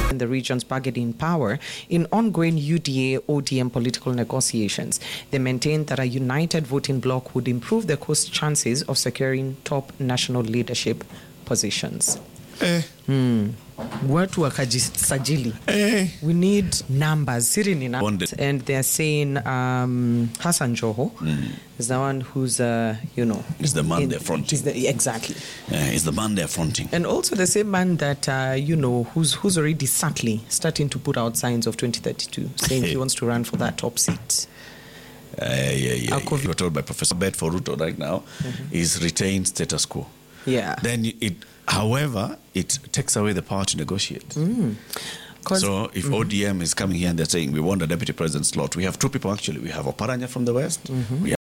in the region's bargaining power in ongoing UDA-ODM political negotiations. They maintained that a united voting bloc would improve the coast's chances of securing top national leadership positions. Watu wakajisajili. We need numbers. Siri ni numbers. And they're saying Hassan Joho is the one who's, is the man they're fronting. Exactly. Is the man they're fronting. And also the same man that, who's already subtly starting to put out signs of 2032, saying he wants to run for that top seat. You were told by Professor Bedford Ruto right now is retained status quo. Yeah. Then however, it takes away the power to negotiate. So if ODM is coming here and they're saying we want a deputy president slot, we have two people actually. We have Oparanya from the West. We